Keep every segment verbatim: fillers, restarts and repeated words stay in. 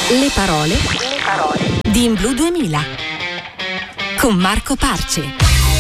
Le parole, le parole di In Blu duemila con Marco Parce.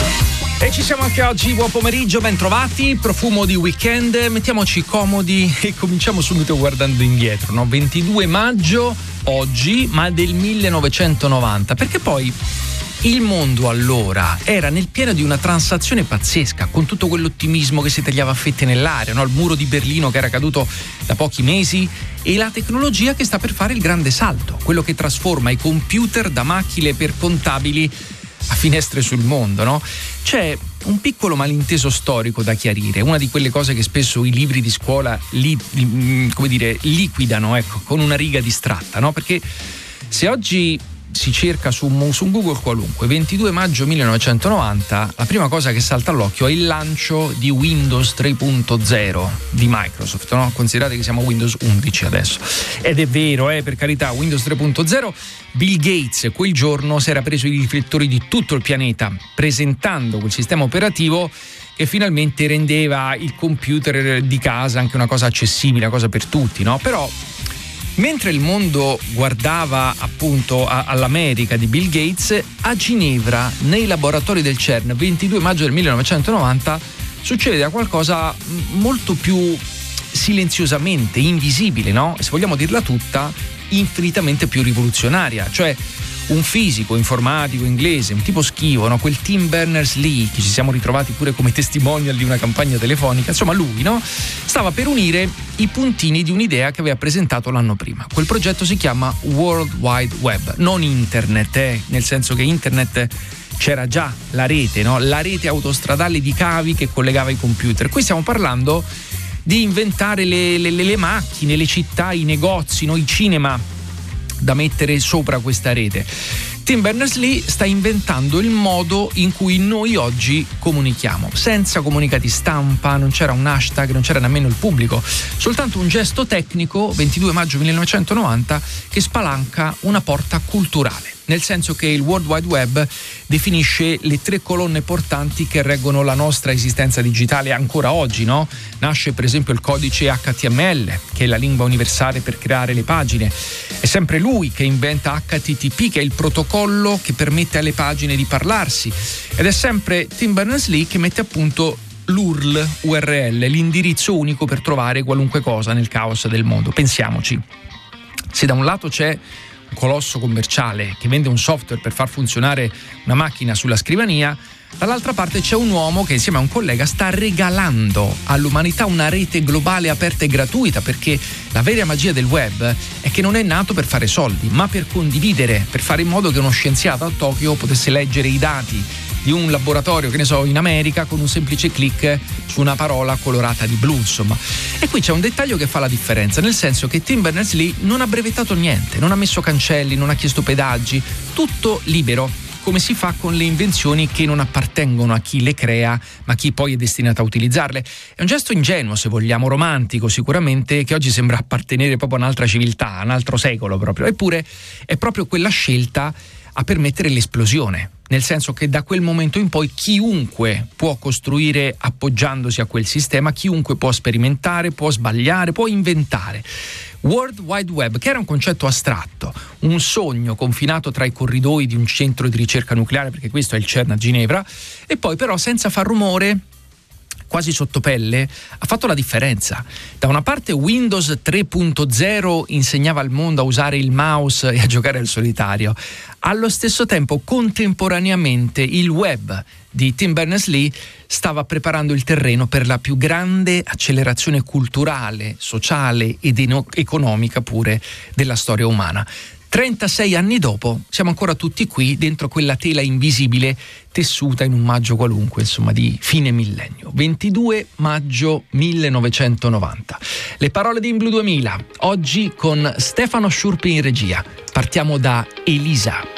E ci siamo anche oggi, buon pomeriggio, ben trovati, profumo di weekend, mettiamoci comodi e cominciamo subito guardando indietro, no? ventidue maggio oggi, ma del millenovecentonovanta, perché poi il mondo allora era nel pieno di una transazione pazzesca, con tutto quell'ottimismo che si tagliava a fette nell'aria, no? Il muro di Berlino che era caduto da pochi mesi e la tecnologia che sta per fare il grande salto, quello che trasforma i computer da macchine per contabili a finestre sul mondo, no? C'è un piccolo malinteso storico da chiarire, una di quelle cose che spesso i libri di scuola li, li, come dire, liquidano, ecco, con una riga distratta, no? Perché se oggi si cerca su un, su un Google qualunque ventidue maggio millenovecentonovanta, la prima cosa che salta all'occhio è il lancio di Windows tre punto zero di Microsoft, no? Considerate che siamo Windows undici adesso, ed è vero, eh, per carità, Windows tre punto zero. Bill Gates quel giorno si era preso i riflettori di tutto il pianeta presentando quel sistema operativo che finalmente rendeva il computer di casa anche una cosa accessibile, una cosa per tutti, no? Però mentre il mondo guardava appunto a, all'America di Bill Gates, a Ginevra, nei laboratori del CERN, ventidue maggio del millenovecentonovanta, succede qualcosa molto più silenziosamente invisibile, no? Se vogliamo dirla tutta, infinitamente più rivoluzionaria, cioè un fisico, informatico inglese, un tipo schivo, no? Quel Tim Berners-Lee, che ci siamo ritrovati pure come testimonial di una campagna telefonica, insomma lui, no? Stava per unire i puntini di un'idea che aveva presentato l'anno prima. Quel progetto si chiama World Wide Web, non internet, eh? Nel senso che internet c'era già la rete, no? La rete autostradale di cavi che collegava i computer. Qui stiamo parlando di inventare le, le, le macchine, le città, i negozi, no? I cinema da mettere sopra questa rete. Tim Berners-Lee sta inventando il modo in cui noi oggi comunichiamo, senza comunicati stampa, non c'era un hashtag, non c'era nemmeno il pubblico, soltanto un gesto tecnico, ventidue maggio millenovecentonovanta, che spalanca una porta culturale, nel senso che il World Wide Web definisce le tre colonne portanti che reggono la nostra esistenza digitale ancora oggi, no? Nasce per esempio il codice H T M L, che è la lingua universale per creare le pagine. È sempre lui che inventa H T T P, che è il protocollo che permette alle pagine di parlarsi. Ed è sempre Tim Berners-Lee che mette a punto l'U R L, U R L, l'indirizzo unico per trovare qualunque cosa nel caos del mondo. Pensiamoci, se da un lato c'è colosso commerciale che vende un software per far funzionare una macchina sulla scrivania, dall'altra parte c'è un uomo che insieme a un collega sta regalando all'umanità una rete globale aperta e gratuita, perché la vera magia del web è che non è nato per fare soldi, ma per condividere, per fare in modo che uno scienziato a Tokyo potesse leggere i dati di un laboratorio, che ne so, in America con un semplice click su una parola colorata di blu, insomma. E qui c'è un dettaglio che fa la differenza, nel senso che Tim Berners-Lee non ha brevettato niente, non ha messo cancelli, non ha chiesto pedaggi, tutto libero, come si fa con le invenzioni che non appartengono a chi le crea, ma a chi poi è destinato a utilizzarle. È un gesto ingenuo, se vogliamo, romantico sicuramente, che oggi sembra appartenere proprio a un'altra civiltà, a un altro secolo proprio. Eppure è proprio quella scelta a permettere l'esplosione, nel senso che da quel momento in poi chiunque può costruire appoggiandosi a quel sistema, chiunque può sperimentare, può sbagliare, può inventare. World Wide Web, che era un concetto astratto, un sogno confinato tra i corridoi di un centro di ricerca nucleare, perché questo è il CERN a Ginevra, e poi però senza far rumore, quasi sotto pelle, ha fatto la differenza. Da una parte Windows tre punto zero insegnava al mondo a usare il mouse e a giocare al solitario. Allo stesso tempo, contemporaneamente, il web di Tim Berners-Lee stava preparando il terreno per la più grande accelerazione culturale, sociale ed eno- economica pure della storia umana. trentasei anni dopo siamo ancora tutti qui dentro quella tela invisibile tessuta in un maggio qualunque, insomma, di fine millennio. ventidue maggio millenovecentonovanta. Le parole di In Blu duemila, oggi con Stefano Sciurpi in regia. Partiamo da Elisa.